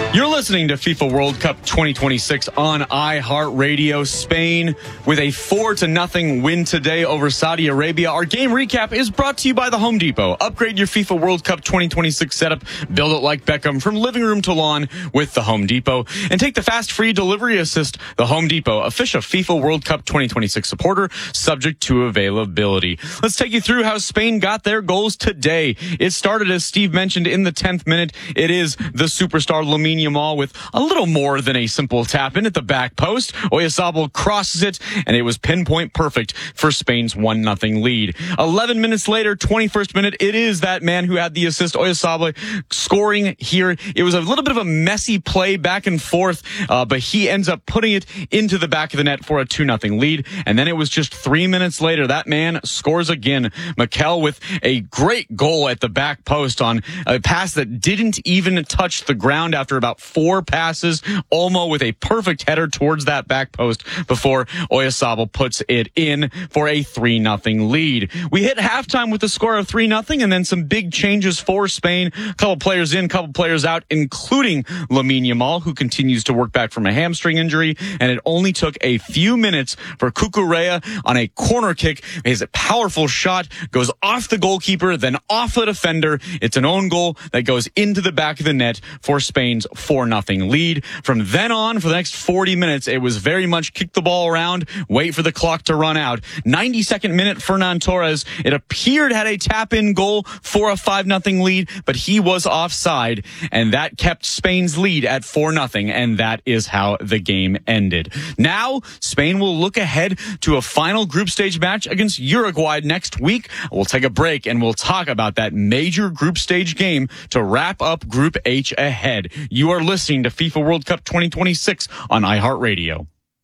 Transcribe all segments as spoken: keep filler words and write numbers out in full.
You're listening to FIFA World Cup twenty twenty-six on iHeartRadio. Spain with a four to nothing win today over Saudi Arabia. Our game recap is brought to you by the Home Depot. Upgrade your FIFA World Cup twenty twenty-six setup. Build it like Beckham from living room to lawn with the Home Depot. And take the fast free delivery assist. The Home Depot, official FIFA World Cup twenty twenty-six supporter, subject to availability. Let's take you through how Spain got their goals today. It started, as Steve mentioned, in the tenth minute. It is the superstar Lamine Yamal with a little more than a simple tap in at the back post. Oyarzabal crosses it, and it was pinpoint perfect for Spain's one nothing lead. eleven minutes later, twenty-first minute, it is that man who had the assist, Oyarzabal, scoring here. It was a little bit of a messy play back and forth, uh, but he ends up putting it into the back of the net for a two nothing lead. And then it was just three minutes later, that man scores again. Mikel with a great goal at the back post on a pass that didn't even touch the ground after about four passes. Olmo with a perfect header towards that back post before Oyarzabal puts it in for a three nothing lead. We hit halftime with the score of three nothing, and then some big changes for Spain. A couple players in, couple players out, including Lamine Yamal, who continues to work back from a hamstring injury. And it only took a few minutes for Cucurella on a corner kick. His powerful shot goes off the goalkeeper, then off the defender. It's an own goal that goes into the back of the net for Spain's four nothing lead. From then on, for the next forty minutes, it was very much kick the ball around, wait for the clock to run out. ninety-second minute, Fernan Torres, it appeared had a tap-in goal for a five nothing lead, but he was offside, and that kept Spain's lead at four nothing, and that is how the game ended. Now, Spain will look ahead to a final group stage match against Uruguay next week. We'll take a break, and we'll talk about that major group stage game to wrap up Group H ahead. You are listening to FIFA World Cup twenty twenty-six on iHeartRadio.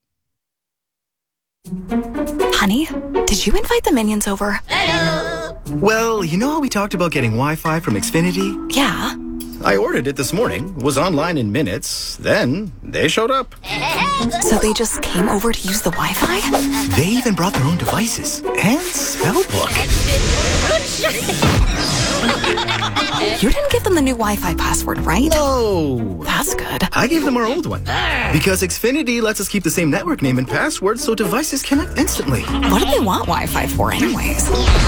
Honey, did you invite the minions over? Hello. Well, you know how we talked about getting Wi-Fi from Xfinity? Yeah. I ordered it this morning, was online in minutes, then they showed up. So they just came over to use the Wi-Fi? They even brought their own devices and spell book. You didn't give them the new Wi-Fi password, right? No. That's good. I gave them our old one. Because Xfinity lets us keep the same network name and password so devices connect instantly. What do they want Wi-Fi for anyways?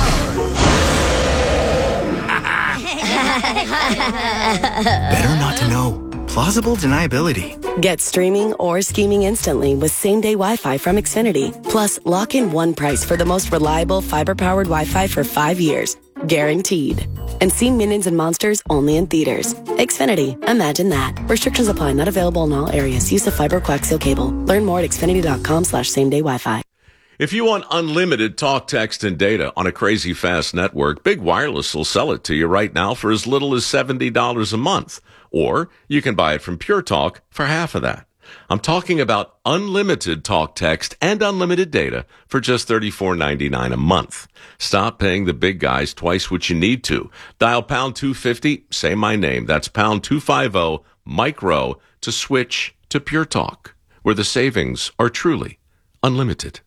Better not to know. Plausible deniability. Get streaming or scheming instantly with same-day Wi-Fi from Xfinity. Plus, lock in one price for the most reliable fiber-powered Wi-Fi for five years. Guaranteed. And see Minions and Monsters only in theaters. Xfinity. Imagine that. Restrictions apply. Not available in all areas. Use of fiber coaxial cable. Learn more at xfinity.com slash same-day Wi-Fi. If you want unlimited talk, text, and data on a crazy fast network, Big Wireless will sell it to you right now for as little as seventy dollars a month. Or you can buy it from Pure Talk for half of that. I'm talking about unlimited talk, text, and unlimited data for just thirty-four ninety-nine a month. Stop paying the big guys twice what you need to. Dial pound two fifty, say my name. That's pound two fifty, micro, to switch to Pure Talk, where the savings are truly unlimited.